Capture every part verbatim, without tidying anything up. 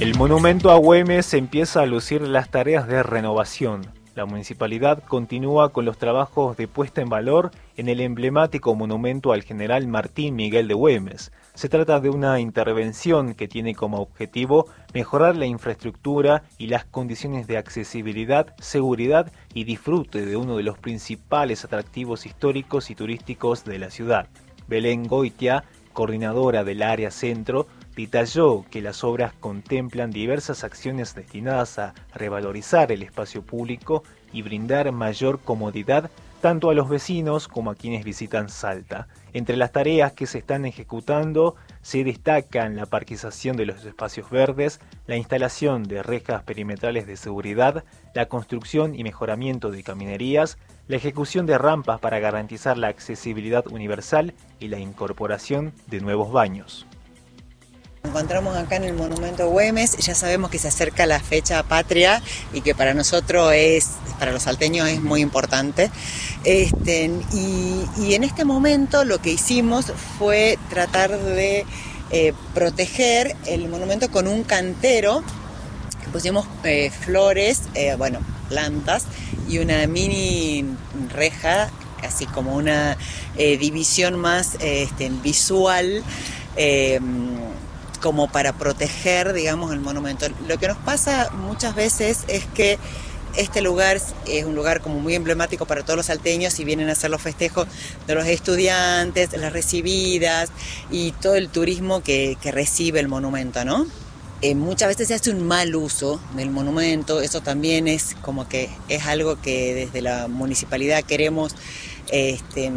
El monumento a Güemes empieza a lucir las tareas de renovación. La municipalidad continúa con los trabajos de puesta en valor en el emblemático monumento al general Martín Miguel de Güemes. Se trata de una intervención que tiene como objetivo mejorar la infraestructura y las condiciones de accesibilidad, seguridad y disfrute de uno de los principales atractivos históricos y turísticos de la ciudad. Belén Goitia, coordinadora del área centro, detalló que las obras contemplan diversas acciones destinadas a revalorizar el espacio público y brindar mayor comodidad tanto a los vecinos como a quienes visitan Salta. Entre las tareas que se están ejecutando se destacan la parquización de los espacios verdes, la instalación de rejas perimetrales de seguridad, la construcción y mejoramiento de caminerías, la ejecución de rampas para garantizar la accesibilidad universal y la incorporación de nuevos baños. Nos encontramos acá en el monumento Güemes, ya sabemos que se acerca la fecha patria y que para nosotros es, para los salteños es muy importante. Este, y, y en este momento lo que hicimos fue tratar de eh, proteger el monumento con un cantero, que pusimos eh, flores, eh, bueno, plantas y una mini reja, así como una eh, división más eh, este, visual, eh, como para proteger, digamos, el monumento. Lo que nos pasa muchas veces es que este lugar es un lugar como muy emblemático para todos los salteños y vienen a hacer los festejos de los estudiantes, las recibidas y todo el turismo que, que recibe el monumento, ¿no? Eh, muchas veces se hace un mal uso del monumento, eso también es como que es algo que desde la municipalidad queremos este,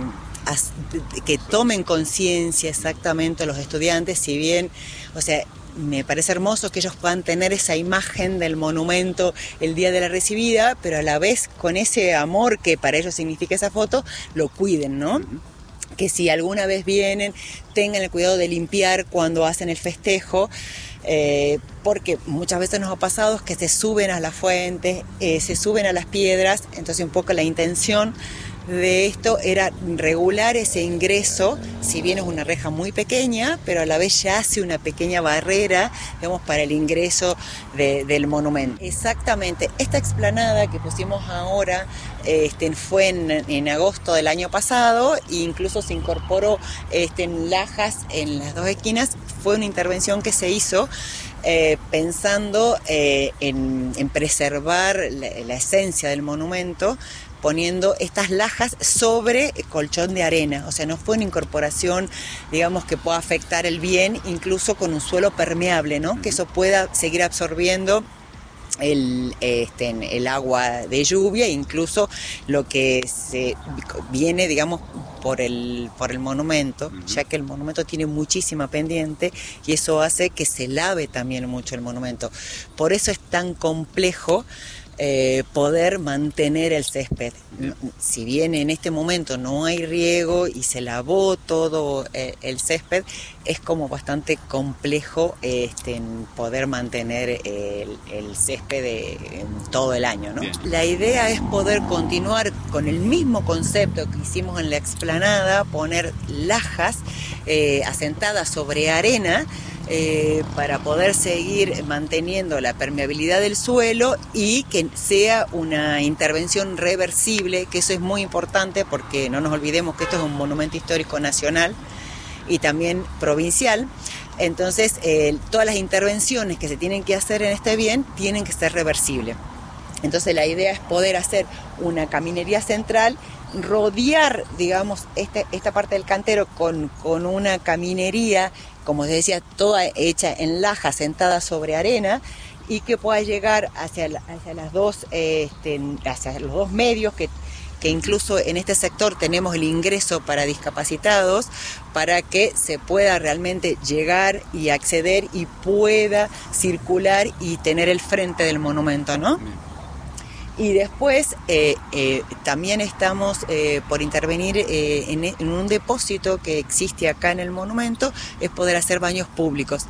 que tomen conciencia exactamente los estudiantes, si bien, o sea, me parece hermoso que ellos puedan tener esa imagen del monumento el día de la recibida, pero a la vez con ese amor que para ellos significa esa foto, lo cuiden, ¿no? Que si alguna vez vienen, tengan el cuidado de limpiar cuando hacen el festejo, eh, porque muchas veces nos ha pasado que se suben a las fuentes, eh, se suben a las piedras, entonces un poco la intención de esto era regular ese ingreso, si bien es una reja muy pequeña, pero a la vez ya hace una pequeña barrera, digamos, para el ingreso de, del monumento. Exactamente, esta explanada que pusimos ahora este, fue en, en agosto del año pasado e incluso se incorporó este, en lajas en las dos esquinas. Fue una intervención que se hizo Eh, pensando eh, en, en preservar la, la esencia del monumento, poniendo estas lajas sobre colchón de arena, o sea, no fue una incorporación, digamos, que pueda afectar el bien, incluso con un suelo permeable, ¿no? Que eso pueda seguir absorbiendo El, este, el agua de lluvia, incluso lo que se viene, digamos, por el, por el monumento, uh-huh. Ya que el monumento tiene muchísima pendiente y eso hace que se lave también mucho el monumento. Por eso es tan complejo eh, poder mantener el césped. Uh-huh. Si bien en este momento no hay riego y se lavó todo eh, el césped, es como bastante complejo este, poder mantener el, el césped de, todo el año, ¿no? La idea es poder continuar con el mismo concepto que hicimos en la explanada, poner lajas eh, asentadas sobre arena eh, para poder seguir manteniendo la permeabilidad del suelo y que sea una intervención reversible, que eso es muy importante porque no nos olvidemos que esto es un monumento histórico nacional y también provincial, entonces eh, todas las intervenciones que se tienen que hacer en este bien tienen que ser reversibles. Entonces la idea es poder hacer una caminería central, rodear, digamos, este, esta parte del cantero con, con una caminería, como les decía, toda hecha en laja, sentada sobre arena, y que pueda llegar hacia, la, hacia, las dos, eh, este, hacia los dos medios que que incluso en este sector tenemos el ingreso para discapacitados, para que se pueda realmente llegar y acceder y pueda circular y tener el frente del monumento, ¿no? Y después eh, eh, también estamos eh, por intervenir eh, en, en un depósito que existe acá en el monumento, es poder hacer baños públicos.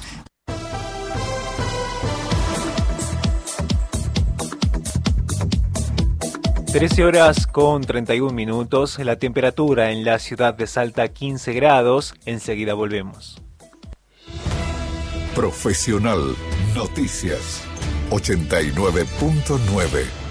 trece horas con treinta y un minutos, la temperatura en la ciudad de Salta quince grados, enseguida volvemos. Profesional Noticias ochenta y nueve punto nueve.